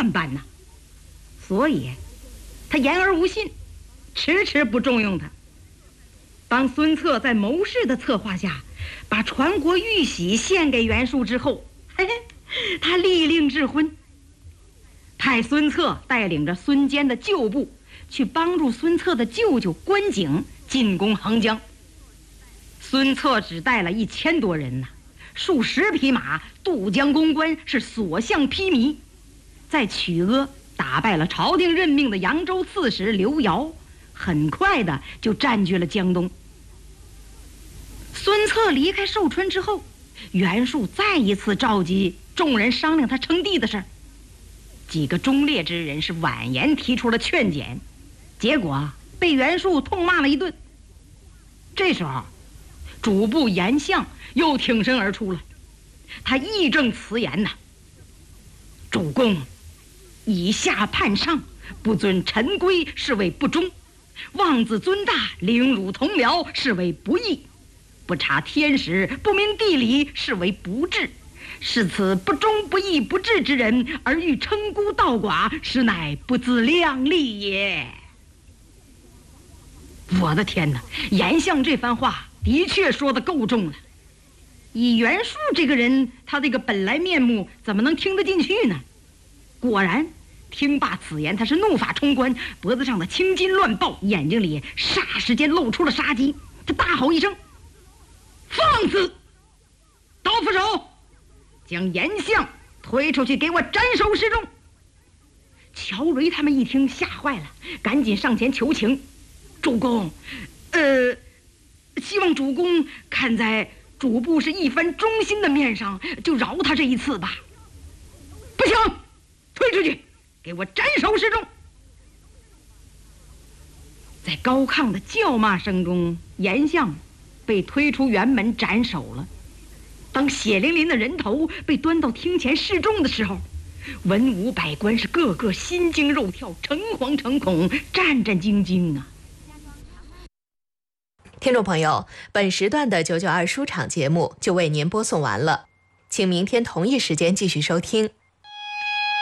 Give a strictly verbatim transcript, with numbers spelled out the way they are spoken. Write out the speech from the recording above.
怎么办呢？所以他言而无信，迟迟不重用他。当孙策在谋士的策划下把传国玉玺献给袁术之后，嘿嘿，他立令智婚，派孙策带领着孙坚的旧部去帮助孙策的舅舅关景进攻横江。孙策只带了一千多人呢，数十匹马渡江攻关，是所向披靡。在曲阿打败了朝廷任命的扬州刺史刘繇，很快的就占据了江东。孙策离开寿春之后，袁术再一次召集众人商量他称帝的事儿。几个忠烈之人是婉言提出了劝谏，结果被袁术痛骂了一顿。这时候主簿严相又挺身而出了，他义正辞严呐：“主公以下叛上，不遵陈规，是为不忠；妄自尊大，凌辱同僚，是为不义；不察天时，不明地理，是为不智。是此不忠不义不智之人，而欲称孤道寡，实乃不自量力也。”我的天哪，严相这番话的确说得够重了。以袁术这个人，他这个本来面目怎么能听得进去呢？果然听罢此言，他是怒发冲冠，脖子上的青筋乱爆，眼睛里霎时间露出了杀机。他大吼一声：“放肆！刀斧手，将严相推出去，给我斩首示众！”乔瑞他们一听吓坏了，赶紧上前求情：“主公，呃希望主公看在主簿是一番忠心的面上，就饶他这一次吧。”“不行，推出去，给我斩首示众！”在高亢的叫骂声中，严相被推出辕门斩首了。当血淋淋的人头被端到厅前示众的时候，文武百官是个个心惊肉跳，诚惶诚恐，战战兢兢啊。 听众朋友，本时段的九九二书场节目就为您播送完了，请明天同一时间继续收听。